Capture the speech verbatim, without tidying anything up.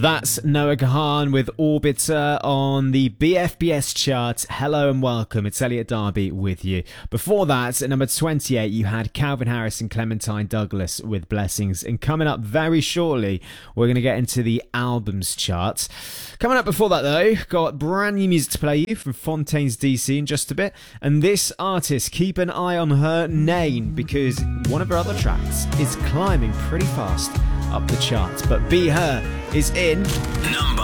That's Noah Kahan with Orbiter on the B F B S chart. Hello and welcome. It's Elliot Darby with you. Before that, at number twenty-eight, you had Calvin Harris and Clementine Douglas with Blessings. And coming up very shortly, we're going to get into the albums chart. Coming up before that, though, got brand new music to play you from Fontaines D C in just a bit. And this artist, keep an eye on her name, because one of her other tracks is climbing pretty fast up the charts. But Be Her is in number